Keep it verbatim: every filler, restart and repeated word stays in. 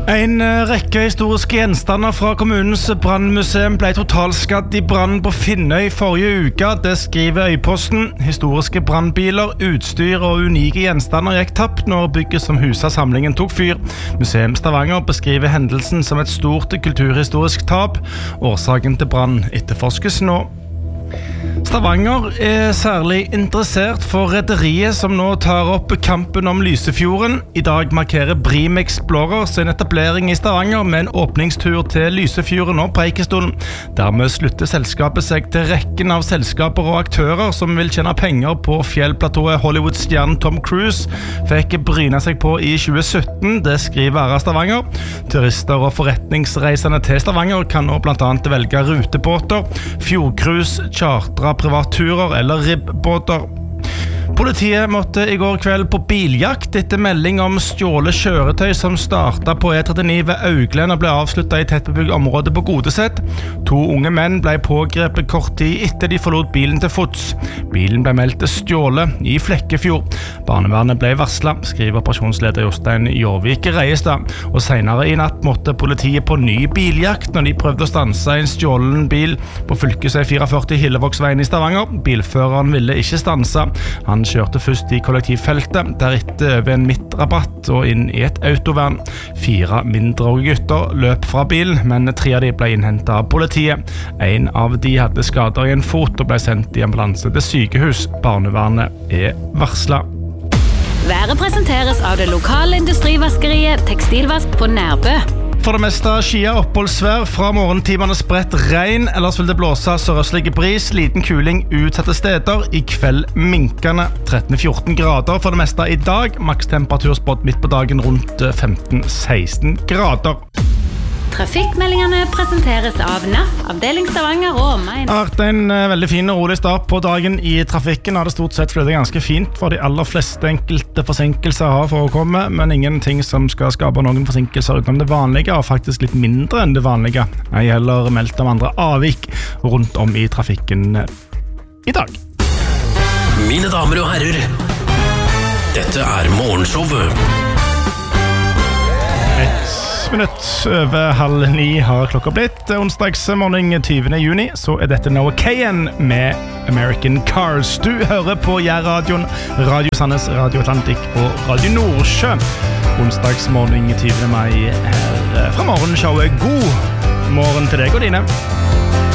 En rekke historiske gjenstander fra kommunens brannmuseum ble totalskadd i brann på Finnøy forrige uke. Det skriver Øyposten. Historiske brannbiler, utstyr og unike gjenstander gikk tapt når bygget som huset samlingen tok fyr. Museum Stavanger beskriver hendelsen som et stort kulturhistorisk tap. Årsaken til brann etterforskes nå. Stavanger er særlig interessert for rederiet som nå tar opp kampen om Lysefjorden. I dag markerer Brim Explorer sin etablering i Stavanger med en åpningstur til Lysefjorden og Preikestolen. Dermed slutter selskapet seg til rekken av selskaper og aktører som vil tjene penger på fjellplatået Hollywood-stjernen Tom Cruise fikk bryne seg på i tjue sytten, det skriver Æra Stavanger. Turister og forretningsreisende til Stavanger kan nå blant annet velge rutebåter, fjordcruise, chartra privatturer eller ribbåter. Politiet måtte i går kveld på biljakt etter melding om stjålet kjøretøy som startet på E trettini ved Auglen og ble avsluttet i tettbebygd område på Godset. To unge menn ble pågrepet kort tid etter de forlot bilen til fots. Bilen ble meldt stjålet i Flekkefjord. Barnevernet ble varslet, skriver operasjonsleder Jostein Jorvik Reiestad. Og senere i natt måtte politiet på ny biljakt når de prøvde å stanse en stjålen bil på fylkesvei fireogførti Hillevågsveien i Stavanger. Bilføreren ville ikke stanse. Han kjørte først i kollektivfeltet, deretter over en midtrabatt og inn i et autovern. Fire mindreårige gutter løp fra bilen, men tre av de ble innhentet av politiet. En av de hadde skader i en fot og ble sendt i ambulanse til sykehus. Barnevernet er varslet. Været presenteres av det lokale industrivaskeriet Tekstilvask på Nærbø. For det meste skia oppholdsvær, fra morgentimene spredt regn, ellers vil det blåse sørøstlige bris, liten kuling utsatte steder, i kveld minkende tretten til fjorten grader for det meste i dag, makstemperatur spådd midt på dagen rundt femten til seksten grader. Trafikkmeldingene presenteres av N A F, avdeling Stavanger og omegn. Det har vært en uh, veldig fin og rolig start på dagen i trafikken. Har det stort sett flyttet ganske fint for de aller fleste. Enkelte forsinkelser har forekommet, men ingenting som skal skape noen forsinkelser utenom det vanlige, og faktisk litt mindre enn det vanlige. Jeg heller meldt om andre avvik rundt om i trafikken i dag. Mine damer og herrer, dette er Morgenshowet. Et minutt over halv ni har klokka blitt. Onsdagsmorgen tyvende juni, så er dette Noah Kahan med American Cars. Du hører på Jærradioen, Radio Sandnes, Radio Atlantic og Radio Nordsjø. Onsdagsmorgen tyvende mai her fra morgenshowet. God morgen til deg og dine.